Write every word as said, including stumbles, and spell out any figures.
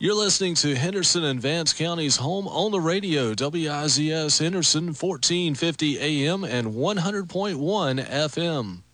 You're listening to Henderson and Vance County's home on the radio, W I Z S Henderson, fourteen fifty A M and one hundred point one F M.